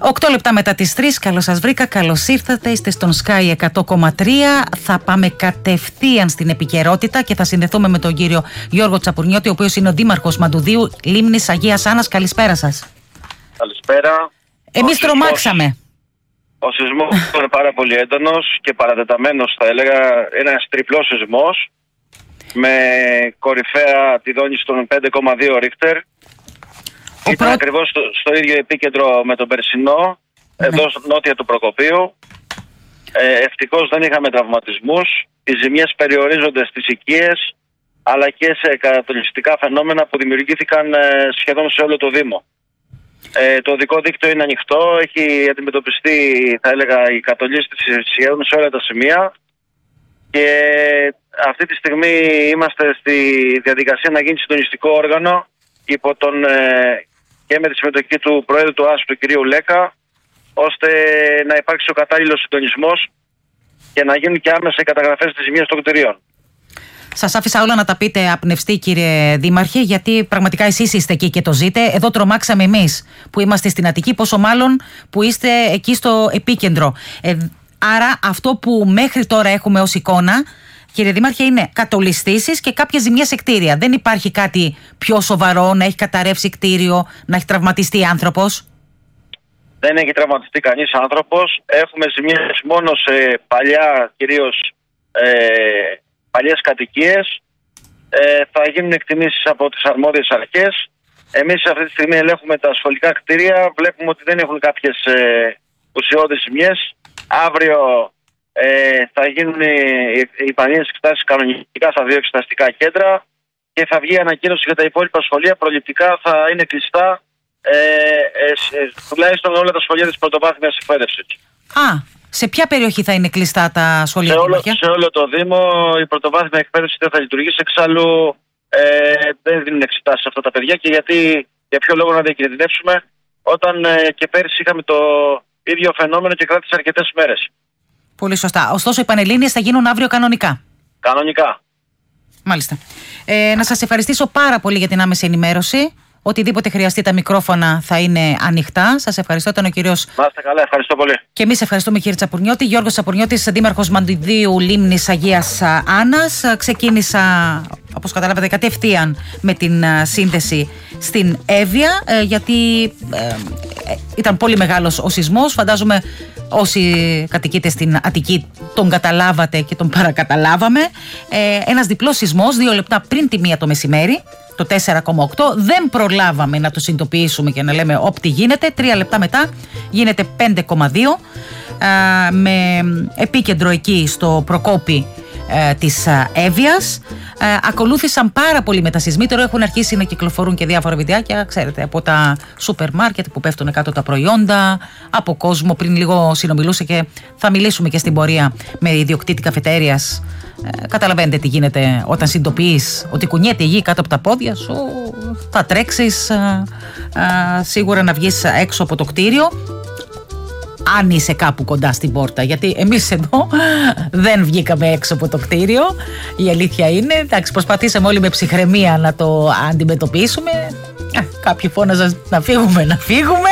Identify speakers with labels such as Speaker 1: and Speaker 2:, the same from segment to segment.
Speaker 1: 8 λεπτά μετά τις 3, καλώς σας βρήκα, καλώς ήρθατε, είστε στον Sky 100,3. Θα πάμε κατευθείαν στην επικαιρότητα και θα συνδεθούμε με τον κύριο Γιώργο Τσαπουρνιώτη, ο οποίος είναι ο δήμαρχος Μαντουδίου, Λίμνης Αγίας Άννας. Καλησπέρα σας.
Speaker 2: Καλησπέρα.
Speaker 1: Εμείς τρομάξαμε.
Speaker 2: Ο σεισμός είναι πάρα πολύ έντονος και παρατεταμένος, θα έλεγα, ένας τριπλός σεισμός με κορυφαία τη δόνηση των 5,2 Ρίχτερ. Ήταν ακριβώς στο ίδιο επίκεντρο με τον περσινό, εδώ νότια του Προκοπίου. Ευτυχώς δεν είχαμε τραυματισμούς. Οι ζημιές περιορίζονται στις οικίες, αλλά και σε κατολιστικά φαινόμενα που δημιουργήθηκαν σχεδόν σε όλο το Δήμο. Το οδικό δίκτυο είναι ανοιχτό, έχει αντιμετωπιστεί, θα έλεγα, η κατολίσθηση σχεδόν σε όλα τα σημεία και αυτή τη στιγμή είμαστε στη διαδικασία να γίνει συντονιστικό όργανο υπό τον και με τη συμμετοχή του Προέδρου του ΆΣΠ, του κυρίου Λέκα, ώστε να υπάρξει ο κατάλληλος συντονισμός και να γίνουν και άμεσα οι καταγραφές της ζημίας των κτηρίων.
Speaker 1: Σας άφησα όλα να τα πείτε απνευστή, κύριε Δήμαρχε, γιατί πραγματικά εσείς είστε εκεί και το ζείτε. Εδώ τρομάξαμε εμείς που είμαστε στην Αττική, πόσο μάλλον που είστε εκεί στο επίκεντρο. Άρα αυτό που μέχρι τώρα έχουμε ως εικόνα, κύριε Δήμαρχε, είναι κατολιστήσεις και κάποιες ζημιές σε κτίρια. Δεν υπάρχει κάτι πιο σοβαρό, να έχει καταρρεύσει κτίριο, να έχει τραυματιστεί άνθρωπος?
Speaker 2: Δεν έχει τραυματιστεί κανείς άνθρωπος. Έχουμε ζημιές μόνο σε παλιά, κυρίως παλιές κατοικίες. Θα γίνουν εκτιμήσεις από τις αρμόδιες αρχές. Εμείς αυτή τη στιγμή ελέγχουμε τα σχολικά κτίρια. Βλέπουμε ότι δεν έχουν κάποιες ουσιώδεις ζημιές. Αύριο θα γίνουν οι πανελλήνιες εξετάσεις κανονικά στα 2 εξεταστικά κέντρα και θα βγει ανακοίνωση για τα υπόλοιπα σχολεία. Προληπτικά θα είναι κλειστά τουλάχιστον όλα τα σχολεία της πρωτοβάθμιας εκπαίδευσης.
Speaker 1: Σε ποια περιοχή θα είναι κλειστά τα σχολεία?
Speaker 2: Σε όλο το Δήμο η πρωτοβάθμια εκπαίδευση δεν θα λειτουργήσει. Εξάλλου δεν δίνουν εξετάσεις αυτά τα παιδιά και για ποιο λόγο να διακινδυνεύσουμε όταν και πέρυσι είχαμε το ίδιο φαινόμενο και κράτησε αρκετές μέρες.
Speaker 1: Πολύ σωστά. Ωστόσο οι Πανελλήνιες θα γίνουν αύριο κανονικά.
Speaker 2: Κανονικά.
Speaker 1: Μάλιστα. Να σας ευχαριστήσω πάρα πολύ για την άμεση ενημέρωση. Οτιδήποτε χρειαστεί, τα μικρόφωνα θα είναι ανοιχτά. Σας ευχαριστώ. Ήταν ο κύριος.
Speaker 2: Να είστε καλά, ευχαριστώ πολύ.
Speaker 1: Και εμείς ευχαριστούμε, κύριε Τσαπουρνιώτη. Γιώργος Τσαπουρνιώτης, δήμαρχος Μαντουδίου, Λίμνης Αγίας Άννας. Ξεκίνησα, όπως καταλάβατε, κατευθείαν με την σύνδεση στην Εύβοια, γιατί ήταν πολύ μεγάλος ο σεισμός. Φαντάζομαι όσοι κατοικείτε στην Αττική τον καταλάβατε και τον παρακαταλάβαμε. Ένας διπλός σεισμός, 2 λεπτά πριν τη 1 το μεσημέρι. Το 4,8, δεν προλάβαμε να το συνειδητοποιήσουμε και να λέμε τι γίνεται. 3 λεπτά μετά γίνεται 5,2 με επίκεντρο εκεί στο Προκόπη της Εύβοιας. Ακολούθησαν πάρα πολλοί μετασεισμοί. Τώρα έχουν αρχίσει να κυκλοφορούν και διάφορα βιντεάκια, ξέρετε, από τα σούπερ μάρκετ που πέφτουν κάτω τα προϊόντα, από κόσμο. Πριν λίγο συνομιλούσα και θα μιλήσουμε και στην πορεία με ιδιοκτήτη καφετέριας. Καταλαβαίνετε τι γίνεται όταν συνειδητοποιείς ότι κουνιέται η γη κάτω από τα πόδια σου. Θα τρέξεις σίγουρα να βγεις έξω από το κτίριο, αν είσαι κάπου κοντά στην πόρτα, γιατί εμείς εδώ δεν βγήκαμε έξω από το κτίριο. Η αλήθεια είναι, εντάξει, προσπαθήσαμε όλοι με ψυχραιμία να το αντιμετωπίσουμε. Κάποιοι φώναζαν να φύγουμε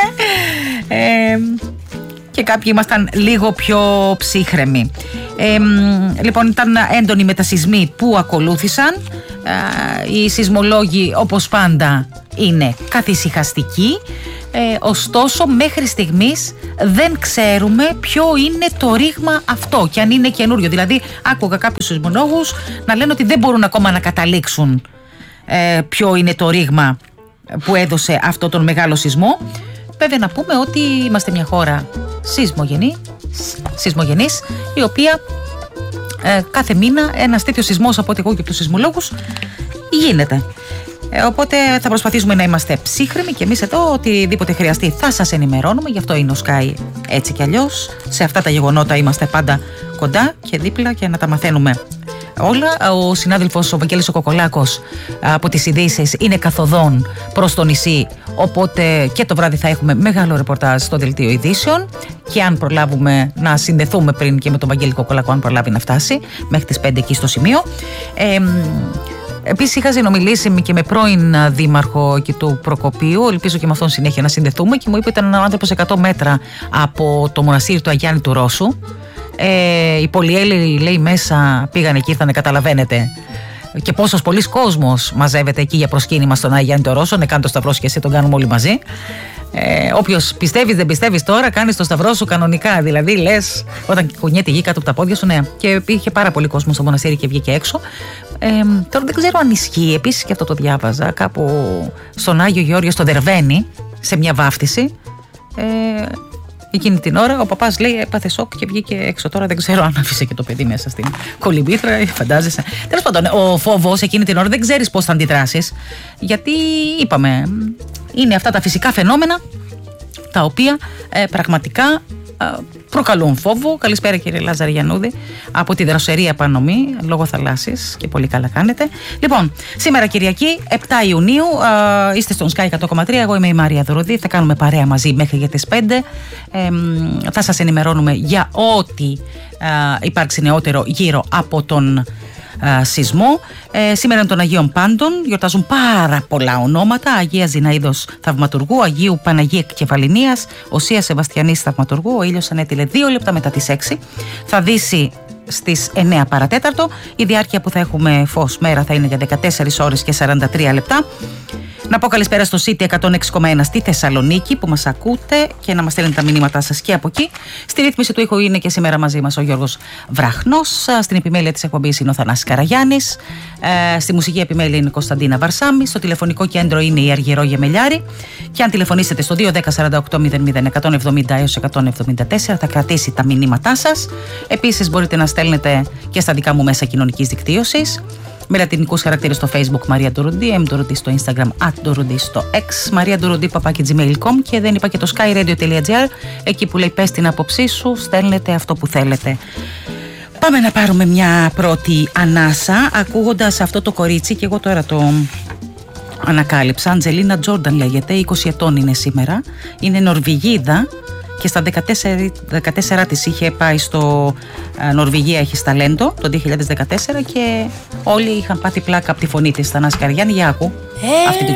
Speaker 1: και κάποιοι ήμασταν λίγο πιο ψύχρεμοι. Λοιπόν, ήταν έντονοι μετασεισμοί που ακολούθησαν. Οι σεισμολόγοι, όπως πάντα, είναι καθησυχαστικοί. Ωστόσο, μέχρι στιγμής δεν ξέρουμε ποιο είναι το ρήγμα αυτό και αν είναι καινούριο. Δηλαδή, άκουγα κάποιους σεισμολόγους να λένε ότι δεν μπορούν ακόμα να καταλήξουν ποιο είναι το ρήγμα που έδωσε αυτό τον μεγάλο σεισμό. Βέβαια, να πούμε ότι είμαστε μια χώρα σεισμογενής, η οποία κάθε μήνα ένας τέτοιος σεισμός, από ό,τι εγώ και από τους σεισμολόγους, γίνεται. Οπότε θα προσπαθήσουμε να είμαστε ψύχρεμοι και εμείς εδώ, οτιδήποτε χρειαστεί θα σας ενημερώνουμε. Γι' αυτό είναι ο Sky έτσι κι αλλιώς. Σε αυτά τα γεγονότα είμαστε πάντα κοντά και δίπλα και να τα μαθαίνουμε όλα. Ο συνάδελφος ο Βαγγέλης ο Κοκολάκος από τις ειδήσεις είναι καθοδόν προς το νησί, οπότε και το βράδυ θα έχουμε μεγάλο ρεπορτάζ στο δελτίο ειδήσεων και αν προλάβουμε να συνδεθούμε πριν και με τον Βαγγέλη Κοκολάκο, αν προλάβει να φτάσει μέχρι τις 5 εκεί στο σημείο. Επίσης είχα συνομιλήσει και με πρώην δήμαρχο και του Προκοπίου, ελπίζω και με αυτόν συνέχεια να συνδεθούμε, και μου είπε ήταν ένα άνθρωπος 100 μέτρα από το μοναστήρι του Αγιάννη του Ρώσου. Οι πολυέλληροι, λέει, μέσα πήγαν εκεί, ήρθανε, καταλαβαίνετε. Και πόσος πολλής κόσμος μαζεύεται εκεί για προσκύνημα στον Αγιάννη του Ρώσου. Ναι, κάνε το σταυρό σου και εσύ, τον κάνουμε όλοι μαζί. Όποιος πιστεύεις, δεν πιστεύεις τώρα, κάνεις το σταυρό σου κανονικά. Δηλαδή, λες, όταν κουνιέται η γη κάτω από τα πόδια σου, ναι. Και είχε πάρα πολύ κόσμο στο μοναστήρι και βγήκε έξω. Τώρα δεν ξέρω αν ισχύει. Επίσης και αυτό το διάβαζα κάπου στον Άγιο Γεώργιο, στο Δερβαίνη, σε μια βάφτιση. Εκείνη την ώρα ο παπάς, λέει, έπαθε σοκ και βγήκε έξω. Τώρα δεν ξέρω αν άφησε και το παιδί μέσα στην κολυμπήθρα, φαντάζεσαι. Τέλος πάντων, ο φόβος εκείνη την ώρα δεν ξέρεις πώς θα αντιδράσεις. Γιατί είπαμε, είναι αυτά τα φυσικά φαινόμενα τα οποία πραγματικά προκαλούν φόβο. Καλησπέρα, κύριε Λάζαρη Γιαννούδη, από τη Δροσερία Πανομή, λόγω θαλάσσης, και πολύ καλά κάνετε. Λοιπόν, σήμερα Κυριακή, 7 Ιουνίου, είστε στον Sky 100,3. Εγώ είμαι η Μαρία Δωροδή. Θα κάνουμε παρέα μαζί μέχρι για τις 5. Θα σας ενημερώνουμε για ό,τι υπάρξει νεότερο γύρω από τον σεισμό. Σήμερα είναι των Αγίων Πάντων. Γιορτάζουν πάρα πολλά ονόματα. Αγία Ζηναΐδος Θαυματουργού, Αγίου Παναγία Κεφαληνίας, Οσία Σεβαστιανής Θαυματουργού. Ο ήλιος ανέτειλε 2 λεπτά μετά τις 6. Θα δύσει στις 9 παρατέταρτο. Η διάρκεια που θα έχουμε φως μέρα θα είναι για 14 ώρες και 43 λεπτά. Να πω καλησπέρα στο City 106,1 στη Θεσσαλονίκη που μας ακούτε και να μας στέλνετε τα μηνύματά σας και από εκεί. Στη ρύθμιση του ήχου είναι και σήμερα μαζί μας ο Γιώργος Βραχνός. Στην επιμέλεια της εκπομπής είναι ο Θανάσης Καραγιάννης. Στη μουσική επιμέλεια είναι η Κωνσταντίνα Βαρσάμι. Στο τηλεφωνικό κέντρο είναι η Αργυρό Γεμελιάρη. Και αν τηλεφωνήσετε στο 210-48-00-170 έως 174 θα κρατήσει τα μηνύματά σας. Επίσης μπορείτε να στέλνετε και στα δικά μου μέσα κοινωνικής δικτύωσης. Με λατινικούς χαρακτήρες στο Facebook Μαρία Ντουρουντή, Ντουρουντή στο Instagram, @Ντουρουντή στο X, mariaDurudi@gmail.com, και δεν είπα και το skyradio.gr, εκεί που λέει πες την άποψή σου, στέλνετε αυτό που θέλετε. Πάμε να πάρουμε μια πρώτη ανάσα ακούγοντας αυτό το κορίτσι, και εγώ τώρα το ανακάλυψα. Αντζελίνα Τζόρνταν λέγεται, 20 ετών είναι σήμερα, είναι Νορβηγίδα. Και στα 14 της είχε πάει στο Νορβηγία, έχει ταλέντο το 2014, και όλοι είχαν πάθει πλάκα από τη φωνή της. Θανάση Καραγιάννη, για άκου αυτή την